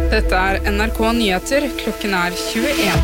Dette NRK Nyheter, klokken 21.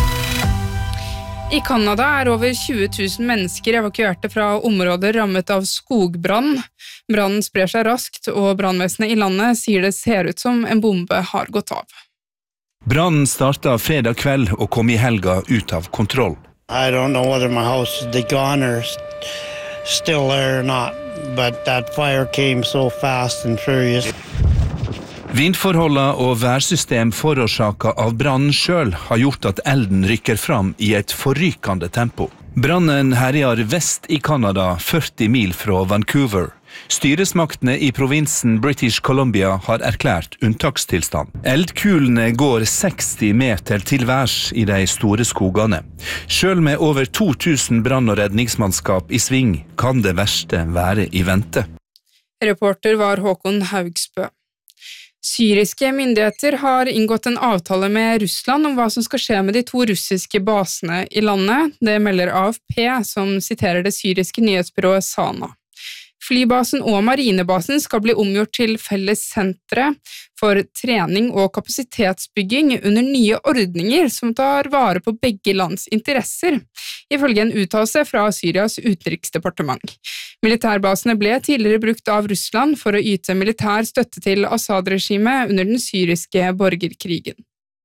I Kanada over 20 000 mennesker evakuerte fra områder rammet av skogbrann. Brannen sprer seg raskt, og brannvesenet I landet sier det ser ut som en bombe har gått av. Brannen startet fredag kveld og kom I helga ut av kontroll. I don't know whether my house is gone or still there or not, but that fire came so fast and furious. Vindforholdene og værsystem forårsaket av brannen selv har gjort at elden rykker fram I et forrykende tempo. Brannen herjar vest I Kanada, 40 mil fra Vancouver. Styresmaktene I provinsen British Columbia har erklært unntakstilstand. Eldkulene går 60 meter til værs I de store skogene. Selv med over 2000 brann- og redningsmannskap I sving kan det verste være I vente. Reporter var Håkon Haugsbø. Syriske myndigheter har inngått en avtale med Russland om hva som skal skje med de 2 russiske basene I landet. Det melder AFP, som siterer det syriske nyhetsbyrået Sana. Flybasen og marinebasen skal bli omgjort til felles sentre for trening og kapasitetsbygging under nye ordninger som tar vare på begge lands interesser, ifølge en uttalelse fra Syrias utenriksdepartement. Militærbasene ble tidligere brukt av Russland for å yte militær støtte til Assad-regimet under den syriske borgerkrigen.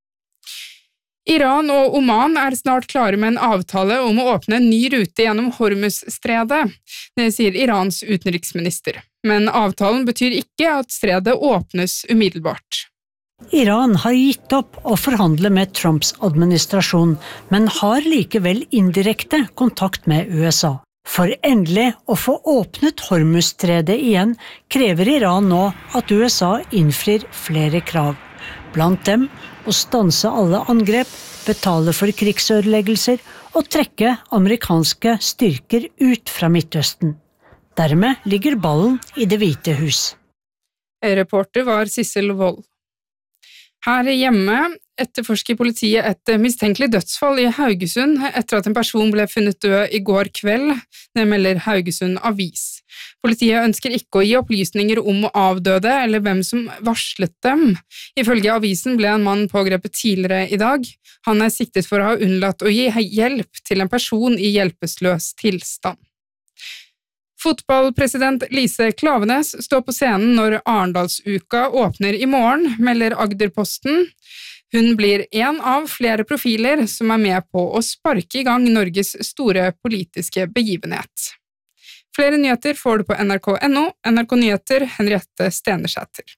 Iran og Oman snart klare med en avtale om å åpne en ny rute gjennom Hormuz-stredet, det sier Irans utenriksminister. Men avtalen betyr ikke at stredet åpnes umiddelbart. Iran har gitt opp å forhandle med Trumps administrasjon, men har likevel indirekte kontakt med USA. For endelig å få åpnet Hormuz-stredet igjen krever Iran nå at USA innfrir flere krav. Blant dem å stanse alle angrep, betale for krigsødeleggelser og trekke amerikanske styrker ut fra Midtøsten. Dermed ligger ballen I Det hvite hus. Reporter var Sissel Wold. Her hjemme etterforsker politiet et mistenkelig dødsfall I Haugesund etter at en person ble funnet død I går kveld, det melder Haugesund Avis. Politiet ønsker ikke å gi opplysninger om avdøde eller hvem som varslet dem. Ifølge avisen ble en mann pågrepet tidligere I dag. Han siktet for å ha unnlatt å gi hjelp til en person I hjelpeløs tilstand. Fotballpresident Lise Klaveness står på scenen når Arendalsuka åpner I morgen, melder Agderposten. Hun blir en av flere profiler som med på å sparke I gang Norges store politiske begivenhet. Flere nyheter får du på NRK.no, NRK Nyheter, Henriette Stenersæter.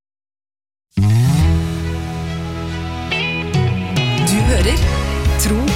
Du hører Tro